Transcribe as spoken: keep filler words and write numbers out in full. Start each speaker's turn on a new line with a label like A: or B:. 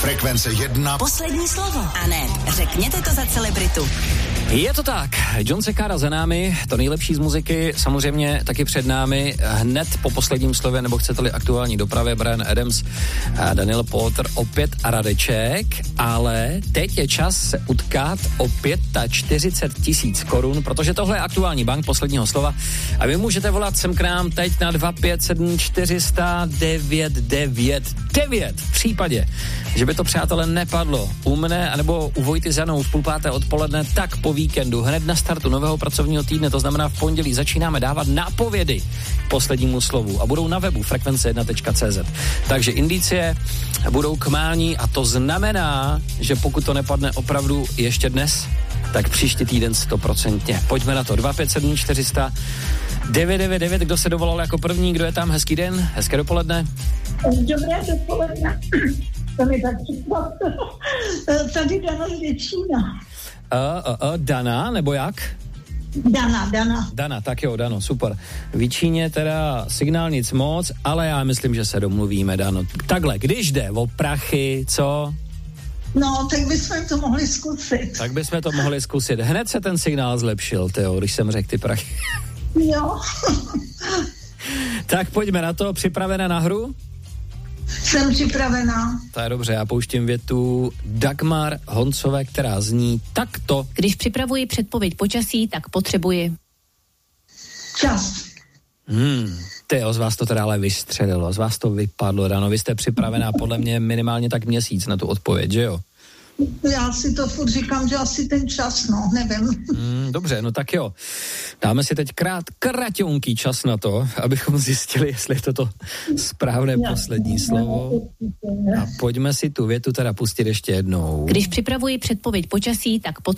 A: Frekvence jedna.
B: Poslední slovo. A ne, řekněte to za celebritu.
C: Je to tak, John Sekára za námi, to nejlepší z muziky, samozřejmě taky před námi, hned po posledním slově, nebo chcete-li aktuální dopravě, Bryan Adams a Daniel Porter opět a Radeček, ale teď je čas se utkat o čtyřicet pět tisíc korun, protože tohle je aktuální bank posledního slova a vy můžete volat sem k nám teď na dva pět sedm čtyři sta devět devět devět v případě, že by to, přátelé, nepadlo u mne, anebo u Vojty s Janou v půl páté odpoledne, tak po víkendu, hned na startu nového pracovního týdne, to znamená v pondělí, začínáme dávat nápovědy poslednímu slovu a budou na webu frekvence jedna tečka cé zet. Takže indicie budou k mání a to znamená, že pokud to nepadne opravdu ještě dnes, tak příští týden stoprocentně. Pojďme na to. dva pět sedm čtyři sta devět devět devět. Kdo se dovolal jako první? Kdo je tam? Hezký den, hezké dopoledne.
D: Dobré dopoledne. To mi tak překvapilo. Tady Dana z Děčína.
C: Uh, uh, uh, Dana, nebo jak?
D: Dana, Dana.
C: Dana, tak jo, Dano, super. V Číně teda signál nic moc, ale já myslím, že se domluvíme, Dano. Takhle, když jde o prachy, co?
D: No, tak bychom to mohli zkusit.
C: Tak bychom to mohli zkusit. Hned se ten signál zlepšil, Teo, když jsem řekl ty prachy.
D: Jo.
C: Tak pojďme na to, připravená na hru?
D: Jsem připravená.
C: To je dobře, já pouštím větu Dagmar Honcové, která zní takto.
E: Když připravuji předpověď počasí, tak potřebuji
D: čas.
C: Hmm, Teo, z vás to teda ale vystřelilo, z vás to vypadlo, Dano, vy jste připravená podle mě minimálně tak měsíc na tu odpověď, že jo?
D: Já si to furt říkám, že asi ten čas, no, nevím.
C: Hmm, dobře, no tak jo. Dáme si teď krát, kratonký čas na to, abychom zjistili, jestli je to to správné poslední slovo. A pojďme si tu větu teda pustit ještě jednou.
E: Když připravuji předpověď počasí, tak potřebuji